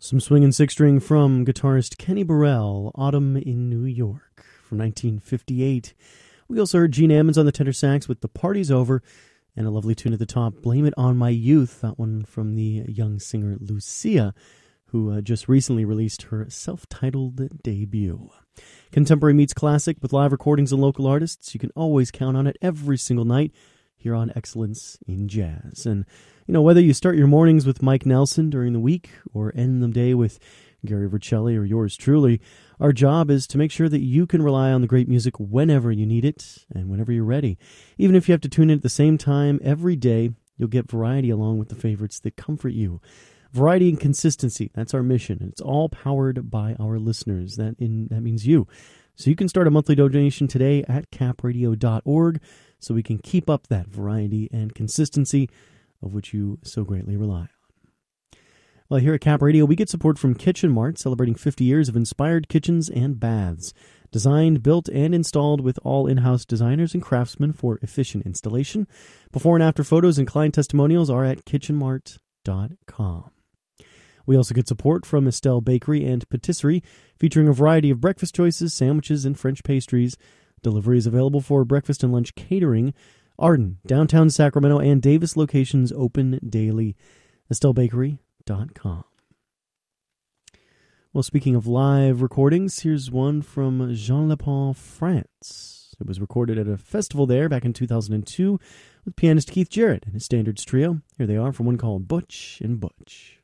Some swing and six string from guitarist Kenny Burrell, Autumn in New York from 1958. We also heard Gene Ammons on the tenor sax with The Party's Over, and a lovely tune at the top, Blame It on My Youth, that one from the young singer Lucia, who just recently released her self-titled debut. Contemporary meets classic with live recordings and local artists. You can always count on it every single night here on Excellence in Jazz. And, you know, whether you start your mornings with Mike Nelson during the week or end the day with Gary Vercelli or yours truly, our job is to make sure that you can rely on the great music whenever you need it and whenever you're ready. Even if you have to tune in at the same time every day, you'll get variety along with the favorites that comfort you. Variety and consistency, that's our mission, and it's all powered by our listeners. That means you. So you can start a monthly donation today at capradio.org so we can keep up that variety and consistency of which you so greatly rely on. Well, here at Cap Radio, we get support from Kitchen Mart, celebrating 50 years of inspired kitchens and baths. Designed, built, and installed with all in-house designers and craftsmen for efficient installation. Before and after photos and client testimonials are at kitchenmart.com. We also get support from Estelle Bakery and Patisserie, featuring a variety of breakfast choices, sandwiches, and French pastries. Delivery is available for breakfast and lunch catering. Arden, downtown Sacramento, and Davis locations open daily. EstelleBakery.com. Well, speaking of live recordings, here's one from Jean Lepont, France. It was recorded at a festival there back in 2002 with pianist Keith Jarrett and his Standards Trio. Here they are from one called Butch and Butch.